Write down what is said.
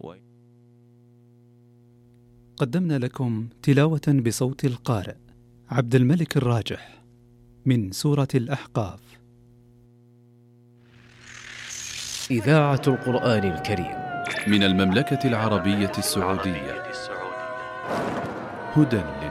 قدمنا لكم تلاوة بصوت القارئ عبد الملك الراجح من سورة الأحقاف. إذاعة القرآن الكريم من المملكة العربية السعودية. هدى